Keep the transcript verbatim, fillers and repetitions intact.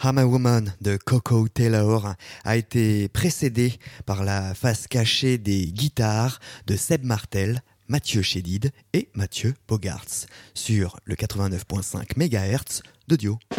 I'm a Woman de Coco Taylor a été précédé par la face cachée des guitares de Seb Martel, Mathieu Chédid et Mathieu Bogarts sur le quatre-vingt-neuf virgule cinq mégahertz de Dio.